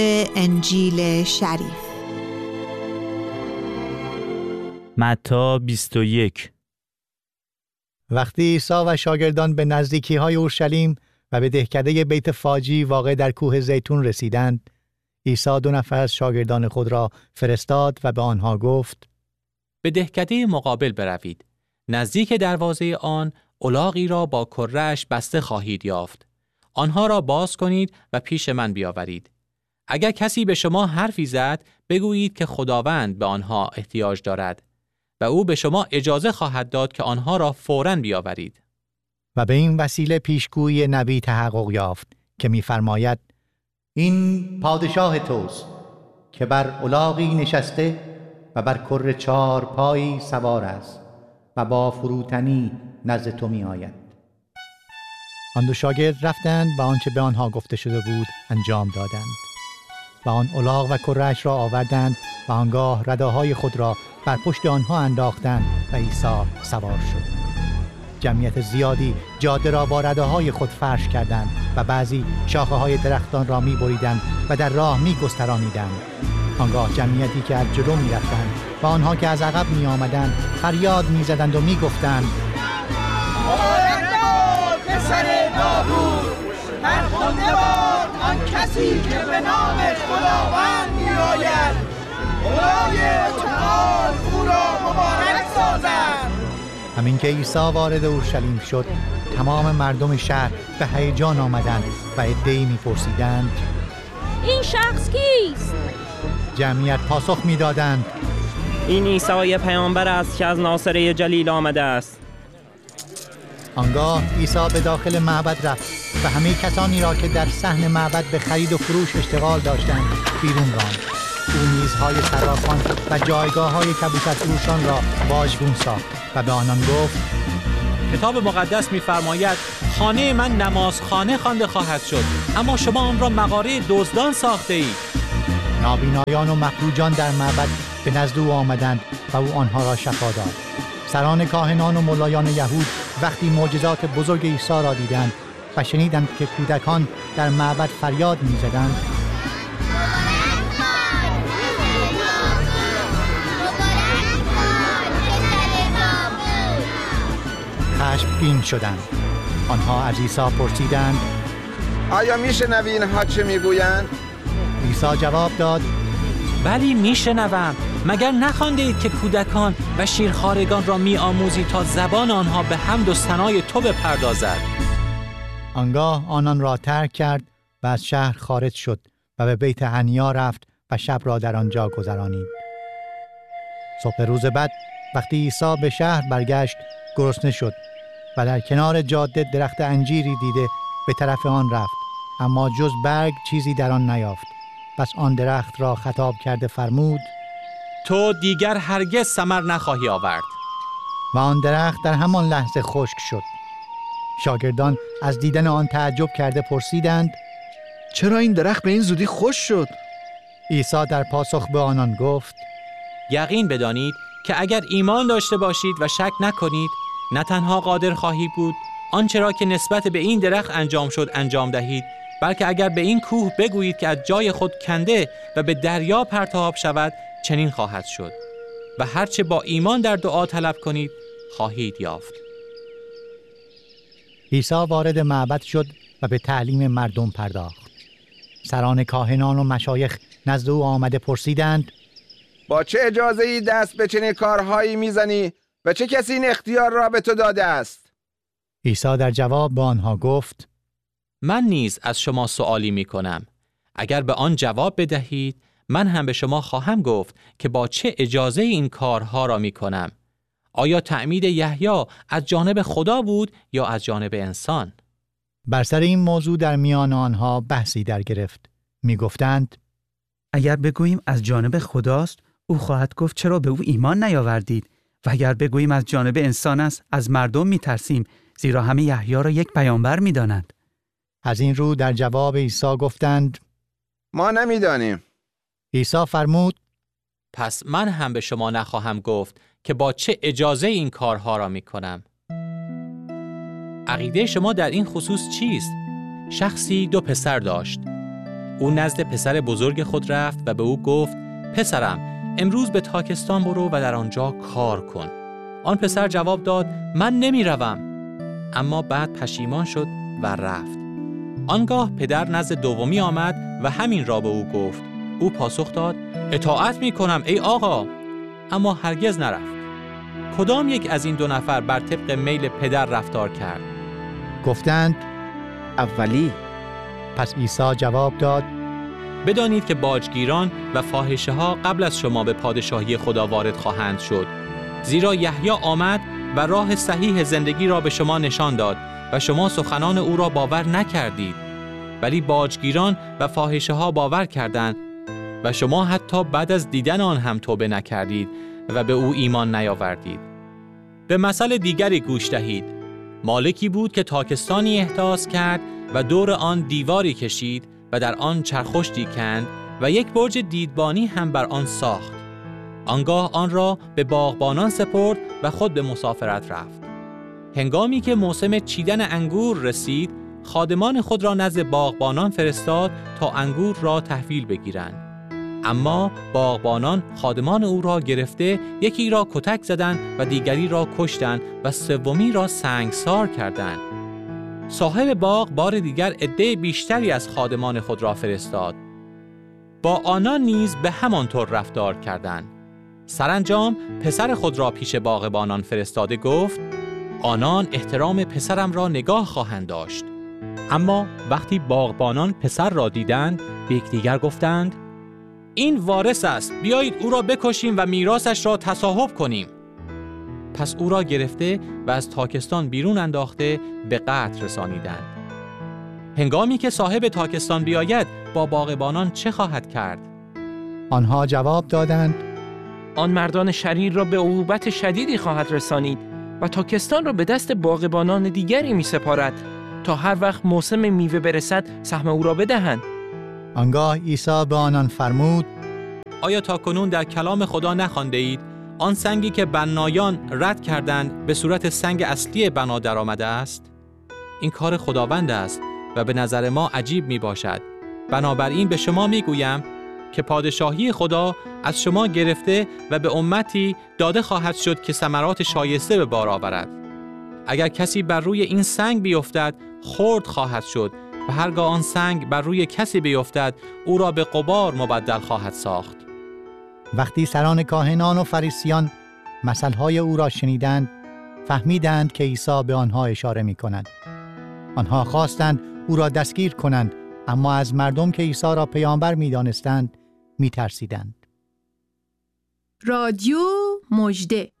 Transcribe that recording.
انجیل شریف. متی 21. وقتی عیسی و شاگردان به نزدیکی‌های اورشلیم و به دهکده بیت فاجی واقع در کوه زیتون رسیدند، عیسی 2 نفر از شاگردان خود را فرستاد و به آنها گفت: به دهکده مقابل بروید. نزدیک دروازه آن الاغی را با کره‌اش بسته خواهید یافت. آنها را باز کنید و پیش من بیاورید. اگر کسی به شما حرفی زد، بگویید که خداوند به آنها احتیاج دارد و او به شما اجازه خواهد داد که آنها را فوراً بیاورید. و به این وسیله پیشگویی نبی تحقق یافت که می‌فرماید: این پادشاه توست که بر الاغی نشسته و بر کره 4 پایی سوار است و با فروتنی نزد تو می آید. آن 2 شاگرد رفتند و آنچه به آنها گفته شده بود انجام دادند و آن الاغ و کره‌اش را آوردند و آنگاه رداهای خود را بر پشت آنها انداختند و عیسی سوار شد. جمعیت زیادی جاده را با رداهای خود فرش کردند و بعضی شاخه‌های درختان را می‌بریدند و در راه می‌گسترانیدند. آنگاه جمعیتی که از جلو می‌رفتند و آنها که از عقب می‌آمدند فریاد می‌زدند و می‌گفتند: مبارک باد پسر داوود، فرخنده باد آن کسی که به نام خداوند می‌آید، خدای متعال او را مبارک سازد. همین که عیسی وارد اورشلیم شد، تمام مردم شهر به هیجان آمدند و عده‌ای می‌پرسیدند: این شخص کیست؟ جمعیت پاسخ می‌دادند: این عیسی پیامبر است که از ناصره جلیل آمده است. آنگاه عیسی به داخل معبد رفت و همه کسانی را که در صحن معبد به خرید و فروش اشتغال داشتند بیرون راند. او میزهای صرافان و جایگاه‌های کبوتر فروشان را واژگون ساخت و به آنان گفت: کتاب مقدس می‌فرماید خانه من نمازخانه خوانده خواهد شد، اما شما آن را مغاره دزدان ساخته اید. نابینایان و مفلوجان در معبد به نزد او آمدند و او آنها را شفا داد. سران کاهنان و ملایان یهود وقتی معجزات بزرگ عیسی را دیدند و شنیدند که کودکان در معبد فریاد می‌زدند: خشمگین شدند. آنها از عیسی پرسیدند: آیا میشنوی اینها چه میگویند؟ عیسی جواب داد: بلی میشنوم. مگر نخواندید که کودکان و شیرخوارگان را میآموزی تا زبان آنها به حمد و ثنای تو بپردازد؟ آنگاه آنان را ترک کرد و از شهر خارج شد و به بیت حنیا رفت و شب را در آنجا گذرانید. صبح روز بعد وقتی عیسی به شهر برگشت، گرسنه شد و در کنار جاده درخت انجیری دیده به طرف آن رفت، اما جز برگ چیزی در آن نیافت. پس آن درخت را خطاب کرده فرمود: تو دیگر هرگز ثمر نخواهی آورد. و آن درخت در همان لحظه خشک شد. شاگردان از دیدن آن تعجب کرده پرسیدند: چرا این درخت به این زودی خشک شد؟ عیسی در پاسخ به آنان گفت: یقین بدانید که اگر ایمان داشته باشید و شک نکنید، نه تنها قادر خواهی بود آنچه را که نسبت به این درخت انجام شد انجام دهید، بلکه اگر به این کوه بگویید که از جای خود کنده و به دریا پرتاب شود، چنین خواهد شد و هرچه با ایمان در دعا طلب کنید خواهید یافت. عیسی وارد معبد شد و به تعلیم مردم پرداخت. سران کاهنان و مشایخ نزد او آمده پرسیدند: با چه اجازه‌ای دست به چنین کارهایی میزنی و چه کسی این اختیار را به تو داده است؟ عیسی در جواب به آنها گفت: من نیز از شما سؤالی می کنم. اگر به آن جواب بدهید، من هم به شما خواهم گفت که با چه اجازه این کارها را می کنم. آیا تعمید یحیی از جانب خدا بود یا از جانب انسان؟ بر سر این موضوع در میان آنها بحثی در گرفت. می گفتند: اگر بگوییم از جانب خداست، او خواهد گفت چرا به او ایمان نیاوردید؟ و اگر بگوییم از جانب انسان است، از مردم می ترسیم، زیرا همه یحیی را یک پیامبر می دانند. از این رو در جواب عیسی گفتند: ما نمیدانیم. عیسی فرمود: پس من هم به شما نخواهم گفت که با چه اجازه این کارها را می کنم. عقیده شما در این خصوص چیست؟ شخصی 2 پسر داشت. او نزد پسر بزرگ خود رفت و به او گفت: پسرم، امروز به تاکستان برو و در آنجا کار کن. آن پسر جواب داد: من نمی روم. اما بعد پشیمان شد و رفت. آنگاه پدر نزد دومی آمد و همین را به او گفت. او پاسخ داد: اطاعت می کنم ای آقا. اما هرگز نرفت. کدام یک از این دو نفر بر طبق میل پدر رفتار کرد؟ گفتند اولی. پس عیسی جواب داد: بدانید که باجگیران و فاحشه ها قبل از شما به پادشاهی خدا وارد خواهند شد. زیرا یحیی آمد و راه صحیح زندگی را به شما نشان داد و شما سخنان او را باور نکردید. ولی باجگیران و فاحشه ها باور کردند و شما حتی بعد از دیدن آن هم توبه نکردید و به او ایمان نیاوردید. به مثل دیگری گوش دهید. مالکی بود که تاکستانی احداث کرد و دور آن دیواری کشید و در آن چرخشتی کند و یک برج دیدبانی هم بر آن ساخت. آنگاه آن را به باغبانان سپرد و خود به مسافرت رفت. هنگامی که موسم چیدن انگور رسید، خادمان خود را نزد باغبانان فرستاد تا انگور را تحویل بگیرند. اما باغبانان خادمان او را گرفته یکی را کتک زدند و دیگری را کشتند و سومی را سنگسار کردند. صاحب باغ بار دیگر عده بیشتری از خادمان خود را فرستاد. با آنان نیز به همان طور رفتار کردند. سرانجام پسر خود را پیش باغبانان فرستاده گفت: آنان احترام پسرم را نگاه خواهند داشت. اما وقتی باغبانان پسر را دیدند، به یکدیگر گفتند: این وارث است، بیایید او را بکشیم و میراثش را تصاحب کنیم. پس او را گرفته و از تاکستان بیرون انداخته به قتل رسانیدند. هنگامی که صاحب تاکستان بیاید، با باغبانان چه خواهد کرد؟ آنها جواب دادند: آن مردان شریر را به عقوبت شدیدی خواهد رسانید و تاکستان را به دست باغبانان دیگری می سپارد تا هر وقت موسم میوه برسد سهم او را بدهند. آنگاه عیسی به آنان فرمود: آیا تاکنون در کلام خدا نخوانده اید آن سنگی که بنایان رد کردند به صورت سنگ اصلی بنا در آمده است؟ این کار خداوند است و به نظر ما عجیب می باشد. بنابراین به شما می گویم که پادشاهی خدا از شما گرفته و به امتی داده خواهد شد که ثمرات شایسته به بار آورد. اگر کسی بر روی این سنگ بیفتد، خرد خواهد شد و هرگاه آن سنگ بر روی کسی بیفتد، او را به غبار مبدل خواهد ساخت. وقتی سران کاهنان و فریسیان مثلهای او را شنیدند، فهمیدند که عیسی به آنها اشاره می کند. آنها خواستند او را دستگیر کنند، اما از مردم که عیسی را پیامبر می دانستند می ترسیدند. رادیو مژده.